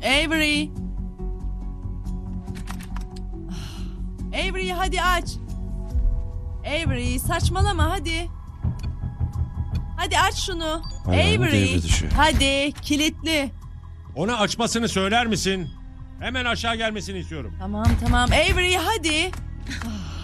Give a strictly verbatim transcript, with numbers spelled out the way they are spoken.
Avery. Avery hadi aç. Avery saçmalama hadi. Hadi aç şunu. Ayağını Avery. devre dışı. Hadi kilitli. Ona açmasını söyler misin? Hemen aşağı gelmesini istiyorum. Tamam tamam Avery hadi. Ah.